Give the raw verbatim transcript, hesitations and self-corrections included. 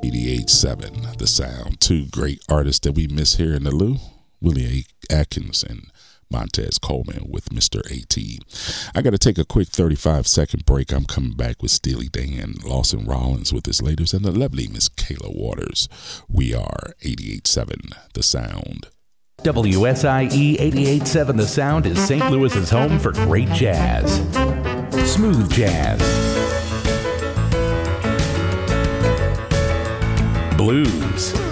eighty-eight point seven The Sound. Two great artists that we miss here in the Lou, Willie Atkins and Montez Coleman with Mister AT. I got to take a quick thirty-five second break. I'm coming back with Steely Dan, Lawson Rollins with his latest, and the lovely Miss Kayla Waters. We are eighty-eight point seven The Sound. W S I E eighty-eight point seven The Sound is Saint Louis's home for great jazz. Smooth jazz. Blues.